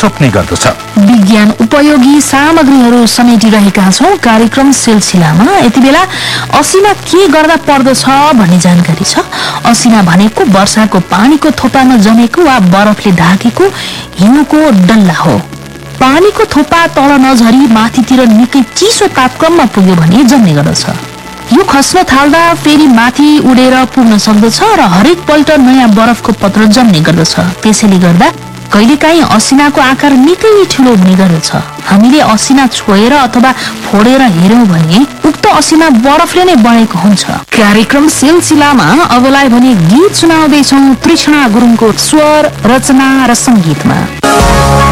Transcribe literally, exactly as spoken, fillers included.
सोध्ने गर्दछ। विज्ञान उपयोगी सामग्रीहरू समेटिरहेका छौँ कार्यक्रम सिलसिलामा। यति बेला असिना के गर्दा पर्दछ भन्ने जानकारी छ। असिना भनेको वर्षाको पानीको थोपामा जमेको वा बरफले ढाकेको हिउँको डल्ला हो। पानीको थोपा तल नझरी माथितिर निकै चिसो तापक्रममा पुग्यो भने जम्ने गर्दछ। यो खस्न थाल्दा फेरि माथि उडेर पुग्न सक्दछ र हरेक पल्ट नयाँ बरफको पत्र जम्ने गर्दछ। त्यसैले गर्दा कहिलेकाहीँ असिनाको आकार निकै ठुलो हुने गर्दछ। हामीले असिना छोएर अथवा फोडेर हेर्यौं भने उक्त असिना बरफले नै बनेको हुन्छ। कार्यक्रम सिलसिलामा अबलाई भने गीत सुनाउँदैछौँ तृष्णा गुरुङको स्वर रचना र संगीतमा।